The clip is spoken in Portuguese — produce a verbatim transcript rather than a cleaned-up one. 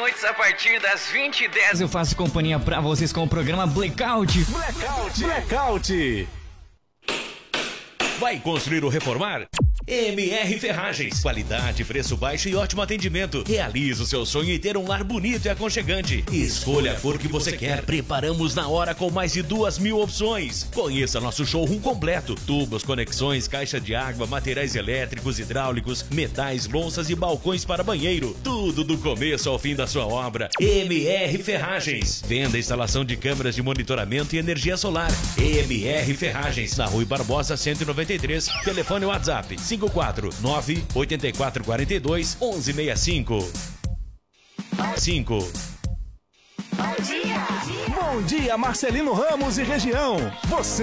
noites a partir das vinte e dez. Eu faço companhia pra vocês com o programa Blackout. Blackout. Blackout. Vai construir ou reformar? M R Ferragens. Qualidade, preço baixo e ótimo atendimento. Realize o seu sonho em ter um lar bonito e aconchegante. Escolha a cor que você quer. Preparamos na hora com mais de duas mil opções. Conheça nosso showroom completo. Tubos, conexões, caixa de água, materiais elétricos, hidráulicos, metais, louças e balcões para banheiro. Tudo do começo ao fim da sua obra. M R Ferragens. Venda e instalação de câmeras de monitoramento e energia solar. M R Ferragens. Na Rui Barbosa cento e noventa e três. Telefone WhatsApp cinco quatro nove oito quatro quatro dois um um seis cinco. cinco. Bom dia! Bom dia, Marcelino Ramos e região. Você